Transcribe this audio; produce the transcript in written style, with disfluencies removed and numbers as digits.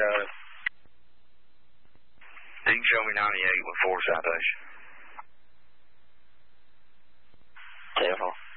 got it. You can show me 98 with 4 citation. 10-4.